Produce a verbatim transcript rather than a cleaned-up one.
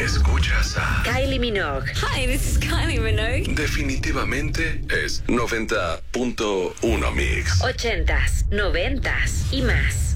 Escuchas a Kylie Minogue. Hi, this is Kylie Minogue. Definitivamente es noventa punto uno Mix. Ochentas, noventas y más.